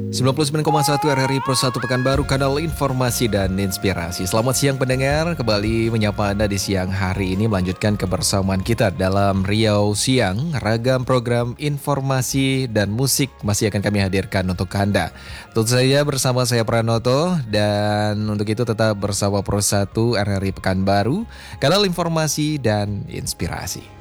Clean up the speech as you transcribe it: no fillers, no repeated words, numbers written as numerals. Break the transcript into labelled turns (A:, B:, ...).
A: 99,1 RRI Pro 1 Pekanbaru, kanal informasi dan inspirasi. Selamat siang pendengar, kembali menyapa Anda di siang hari ini, melanjutkan kebersamaan kita dalam Riau Siang. Ragam program informasi dan musik masih akan kami hadirkan untuk Anda. Tentu saja bersama saya Pranoto, dan untuk itu tetap bersama Pro 1 RRI Pekanbaru, kanal informasi dan inspirasi.